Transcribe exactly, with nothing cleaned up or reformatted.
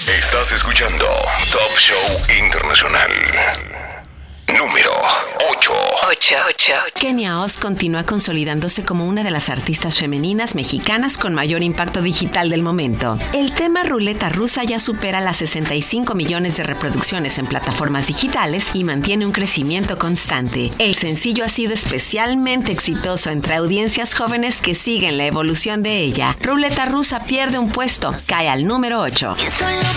Estás escuchando Top Show Internacional. Número ocho. Kenia Oz continúa consolidándose como una de las artistas femeninas mexicanas con mayor impacto digital del momento. El tema Ruleta Rusa ya supera las sesenta y cinco millones de reproducciones en plataformas digitales y mantiene un crecimiento constante. El sencillo ha sido especialmente exitoso entre audiencias jóvenes que siguen la evolución de ella. Ruleta Rusa pierde un puesto, cae al número ocho. Solo